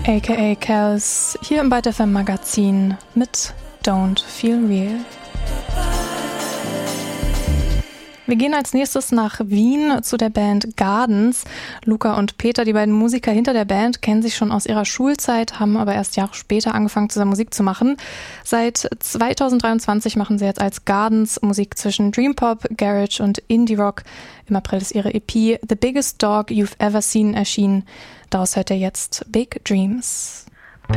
aka Kels, hier im Byte FM Magazin mit Don't Feel Real. Wir gehen als nächstes nach Wien zu der Band Gardens. Luca und Peter, die beiden Musiker hinter der Band, kennen sich schon aus ihrer Schulzeit, haben aber erst Jahre später angefangen, zusammen Musik zu machen. Seit 2023 machen sie jetzt als Gardens Musik zwischen Dreampop, Garage und Indie Rock. Im April ist ihre EP The Biggest Dog You've Ever Seen erschienen. Daraus hört ihr jetzt Big Dreams.